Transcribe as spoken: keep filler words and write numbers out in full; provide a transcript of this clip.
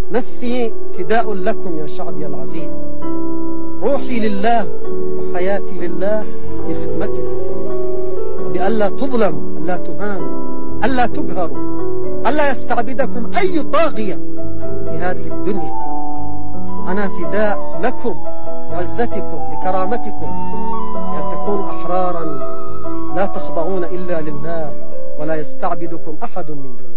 نفسي فداء لكم يا شعبي العزيز، روحي لله وحياتي لله في خدمتكم، بألا تظلموا، ألا تهانوا، ألا تقهروا، ألا يستعبدكم أي طاغية في هذه الدنيا. أنا فداء لكم، لعزتكم، لكرامتكم، لأن تكونوا أحرارا لا تخضعون إلا لله ولا يستعبدكم أحد من دونه.